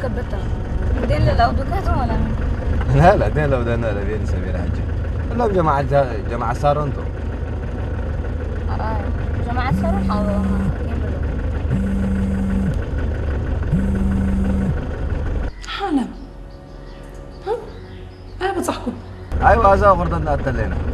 كبتها دين لو دكاتهم ولا لا لا دين لو دنا لا بين سبيل حجي والله جماعة صاروا انتم جماعة صاروا حاولوا ما حالم ها أنا بتصحكم ايوه هذا غردنا اتلينا